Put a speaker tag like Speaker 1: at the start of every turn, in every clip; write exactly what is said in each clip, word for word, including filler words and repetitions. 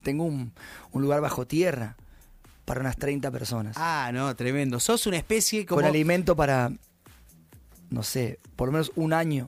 Speaker 1: tengo un, un lugar bajo tierra para unas treinta personas.
Speaker 2: Ah, no, tremendo. Sos una especie como...
Speaker 1: Con alimento para, no sé, por lo menos un año.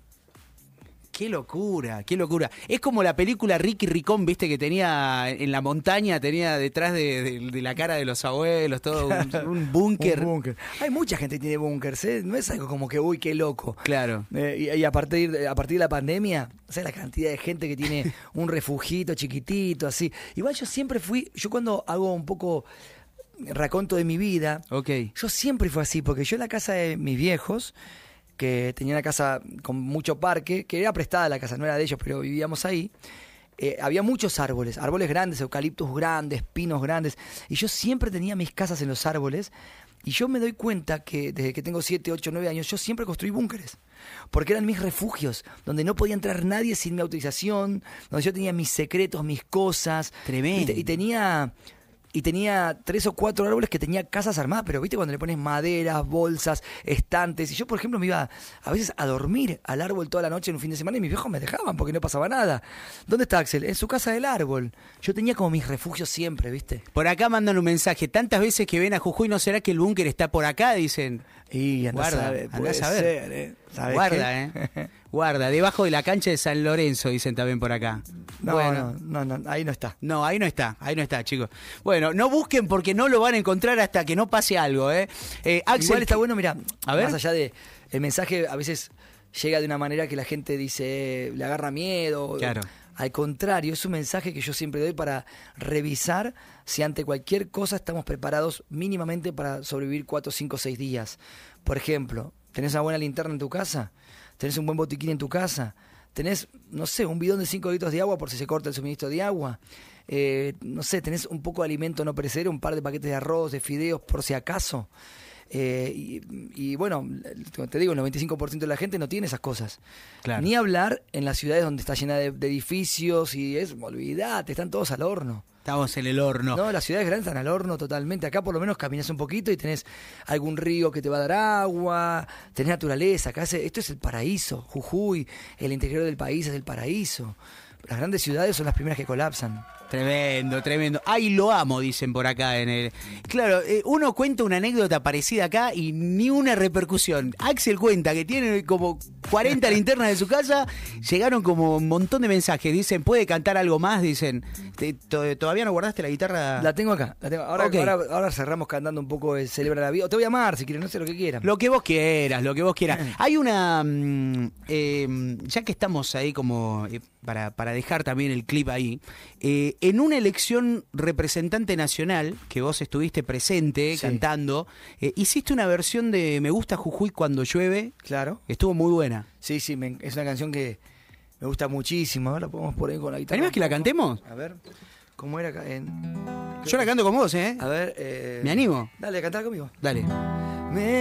Speaker 2: Qué locura, qué locura. Es como la película Ricky Ricón, viste, que tenía en la montaña, tenía detrás de, de, de la cara de los abuelos, todo un, un búnker.
Speaker 1: Un búnker. Hay mucha gente que tiene búnkers, ¿eh? No es algo como que, uy, qué loco.
Speaker 2: Claro.
Speaker 1: Eh, y, y a partir de, a partir de la pandemia, o sea, la cantidad de gente que tiene un refugito chiquitito, así. Igual yo siempre fui, yo cuando hago un poco raconto de mi vida,
Speaker 2: Okay.
Speaker 1: yo siempre fui así, porque yo en la casa de mis viejos, que tenía una casa con mucho parque, que era prestada la casa, no era de ellos, pero vivíamos ahí, eh, había muchos árboles, árboles grandes, eucaliptos grandes, pinos grandes, y yo siempre tenía mis casas en los árboles, y yo me doy cuenta que desde que tengo siete, ocho, nueve años, yo siempre construí búnkeres, porque eran mis refugios, donde no podía entrar nadie sin mi autorización, donde yo tenía mis secretos, mis cosas.
Speaker 2: Tremendo.
Speaker 1: Y, te, y tenía... Y tenía tres o cuatro árboles que tenía casas armadas, pero viste cuando le pones maderas, bolsas, estantes. Y yo, por ejemplo, me iba a veces a dormir al árbol toda la noche en un fin de semana y mis viejos me dejaban porque no pasaba nada. ¿Dónde está Axel? En su casa del árbol. Yo tenía como mis refugios siempre, ¿viste?
Speaker 2: Por acá mandan un mensaje. Tantas veces que ven a Jujuy, ¿no será que el búnker está por acá? Dicen.
Speaker 1: Y andá
Speaker 2: Guarda,
Speaker 1: a saber,
Speaker 2: andá
Speaker 1: puede
Speaker 2: a saber.
Speaker 1: ser, ¿eh? ¿Sabés
Speaker 2: Guarda,
Speaker 1: qué?
Speaker 2: ¿eh? Guarda, debajo de la cancha de San Lorenzo, dicen también por acá.
Speaker 1: No,
Speaker 2: bueno.
Speaker 1: no, no, no, ahí no está.
Speaker 2: No, ahí no está, ahí no está, chicos. Bueno, no busquen porque no lo van a encontrar hasta que no pase algo, ¿eh? eh Axel,
Speaker 1: Igual está bueno, mira,
Speaker 2: a ver.
Speaker 1: más allá de el mensaje a veces llega de una manera que la gente dice, le agarra miedo.
Speaker 2: Claro.
Speaker 1: Al contrario, es un mensaje que yo siempre doy para revisar si ante cualquier cosa estamos preparados mínimamente para sobrevivir cuatro, cinco, seis días. Por ejemplo, ¿tenés una buena linterna en tu casa? ¿Tenés un buen botiquín en tu casa? ¿Tenés, no sé, un bidón de cinco litros de agua por si se corta el suministro de agua? Eh, no sé, ¿tenés un poco de alimento no perecedero, un par de paquetes de arroz, de fideos por si acaso? Eh, y, y bueno, te digo, el noventa y cinco por ciento de la gente no tiene esas cosas.
Speaker 2: Claro.
Speaker 1: Ni hablar en las ciudades donde está llena de, de edificios y es, olvidate, están todos al horno.
Speaker 2: Estamos en el horno.
Speaker 1: No, las ciudades grandes están al horno totalmente. Acá por lo menos caminas un poquito y tenés algún río que te va a dar agua, tenés naturaleza. Acá se, esto es el paraíso. Jujuy, el interior del país es el paraíso. Las grandes ciudades son las primeras que colapsan.
Speaker 2: Tremendo, tremendo. Ay, lo amo, dicen por acá en el... Claro, eh, uno cuenta una anécdota parecida acá y ni una repercusión. Axel cuenta que tiene como cuarenta linternas de su casa, llegaron como un montón de mensajes. Dicen, ¿puede cantar algo más? Dicen, ¿te, to, ¿todavía no guardaste la guitarra?
Speaker 1: La tengo acá. La tengo. Ahora,
Speaker 2: Okay.
Speaker 1: ahora, ahora cerramos cantando un poco el Celebra la Vida. O te voy a amar si quieres, no sé lo que quieras.
Speaker 2: Lo que vos quieras, lo que vos quieras. Hay una... Mm, eh, ya que estamos ahí como... Eh, para, para dejar también el clip ahí, eh, en una elección representante nacional, que vos estuviste presente, sí, cantando, eh, hiciste una versión de Me gusta Jujuy cuando llueve.
Speaker 1: Claro.
Speaker 2: Estuvo muy buena.
Speaker 1: Sí, sí, me, es una canción que me gusta muchísimo. Ahora la podemos poner con la guitarra.
Speaker 2: ¿Animás que la cantemos?
Speaker 1: A ver, ¿cómo era acá? En...
Speaker 2: Yo la canto con vos, ¿eh?
Speaker 1: A ver, eh...
Speaker 2: ¿Me animo?
Speaker 1: Dale, cantar conmigo.
Speaker 2: Dale.
Speaker 1: Me